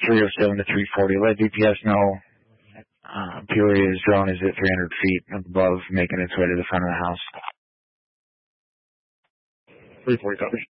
307 to 340. Let DPS know Peoria's drone is at 300 feet above, making its way to the front of the house. 340 copy.